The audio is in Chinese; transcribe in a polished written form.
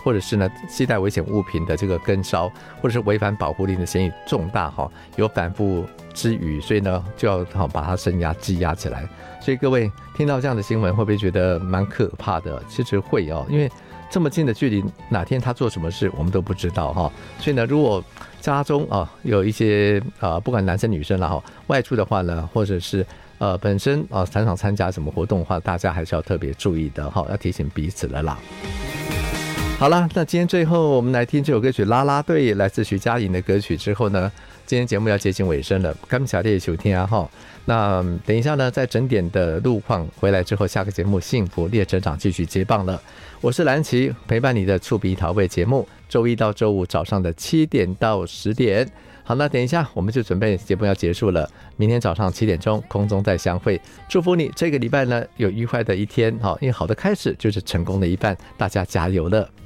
或者是呢携带危险物品的这个跟梢，或者是违反保护令的嫌疑重大有反复之余，所以呢就要把它声压羁押起来。所以各位听到这样的新闻会不会觉得蛮可怕的？其实会因为这么近的距离，哪天他做什么事我们都不知道所以呢，如果家中有一些不管男生女生外出的话呢，或者是本身常常参加什么活动的话，大家还是要特别注意的要提醒彼此了啦。好了，那今天最后我们来听这首歌曲《啦啦队》，来自徐佳莹的歌曲之后呢，今天节目要接近尾声了，感谢大家收听那等一下呢，在整点的路况回来之后，下个节目幸福列车长继续接棒了。我是蓝琪，陪伴你的触鼻调味节目，周一到周五早上的7点到10点。好，那等一下我们就准备节目要结束了，明天早上7点钟空中再相会。祝福你这个礼拜呢有愉快的一天因为好的开始就是成功的一半，大家加油了。